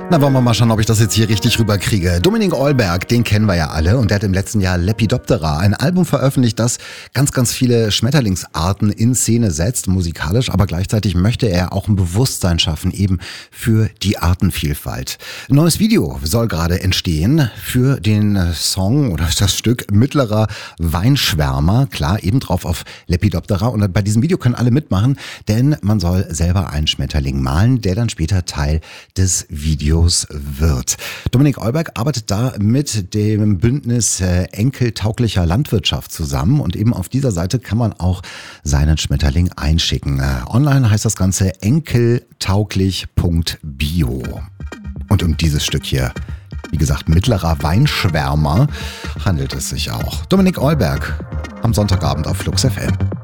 Na, wollen wir mal schauen, ob ich das jetzt hier richtig rüberkriege. Dominik Eulberg, den kennen wir ja alle und der hat im letzten Jahr Lepidoptera, ein Album veröffentlicht, das ganz, ganz viele Schmetterlingsarten in Szene setzt, musikalisch, aber gleichzeitig möchte er auch ein Bewusstsein schaffen, eben für die Artenvielfalt. Ein neues Video soll gerade entstehen für den Song oder das Stück Mittlerer Weinschwärmer, klar, eben drauf auf Lepidoptera, und bei diesem Video können alle mitmachen, denn man soll selber einen Schmetterling malen, der dann später Teil des Videos wird. Dominik Eulberg arbeitet da mit dem Bündnis enkeltauglicher Landwirtschaft zusammen und eben auf dieser Seite kann man auch seinen Schmetterling einschicken. Online heißt das Ganze enkeltauglich.bio. Und um dieses Stück hier, wie gesagt, Mittlerer Weinschwärmer, handelt es sich auch. Dominik Eulberg am Sonntagabend auf Flux FM.